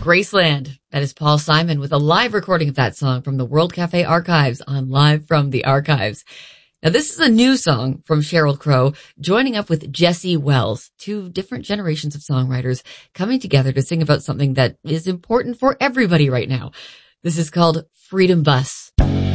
Graceland. That is Paul Simon with a live recording of that song from the World Cafe Archives on Live from the Archives. Now, this is a new song from Sheryl Crow, joining up with Jesse Wells, two different generations of songwriters coming together to sing about something that is important for everybody right now. This is called Freedom Bus.